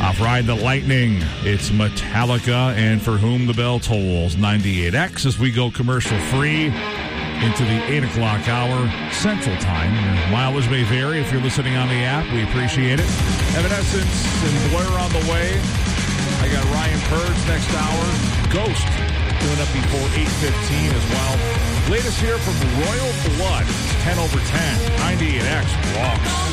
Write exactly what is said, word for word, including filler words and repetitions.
Off Ride the Lightning, it's Metallica, and For Whom the Bell Tolls, ninety-eight X, as we go commercial-free into the eight o'clock hour Central Time. Your mileage may vary if you're listening on the app. We appreciate it. Evanescence and Blur on the way. I got Ryan Purge next hour. Ghost doing up before eight fifteen as well. Latest here from Royal Blood. It's ten over ten. ninety-eight X walks.